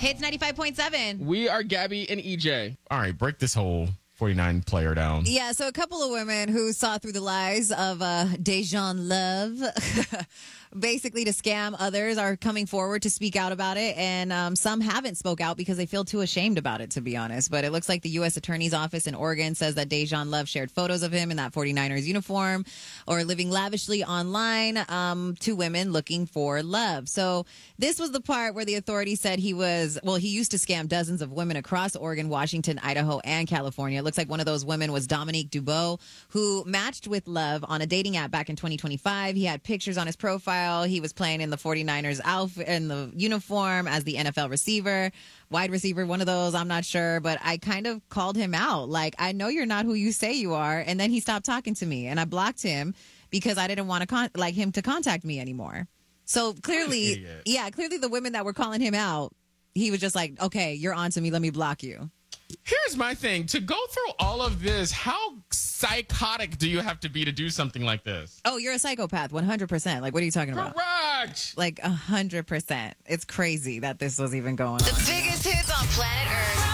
Hits 95.7. We are Gabby and EJ. All right, break this whole 49 player down. Yeah, so a couple of women who saw through the lies of Dejan Love, basically to scam others, are coming forward to speak out about it. And some haven't spoke out because they feel too ashamed about it, to be honest. But it looks like the U.S. Attorney's Office in Oregon says that Dejan Love shared photos of him in that 49ers uniform or living lavishly online to women looking for love. So this was the part where the authorities said he used to scam dozens of women across Oregon, Washington, Idaho, and California. Looks like one of those women was Dominique Dubois, who matched with Love on a dating app back in 2025. He had pictures on his profile. He was playing in the 49ers outfit, in the uniform as the NFL receiver, wide receiver, one of those, I'm not sure. But I kind of called him out. Like, I know you're not who you say you are. And then he stopped talking to me and I blocked him because I didn't want to him to contact me anymore. So clearly, clearly the women that were calling him out, he was just like, okay, you're on to me. Let me block you. Here's my thing. To go through all of this, how psychotic do you have to be to do something like this? Oh, you're a psychopath, 100%. Like, what are you talking about? Correct. Like, 100%. It's crazy that this was even going on. The biggest hits on planet Earth.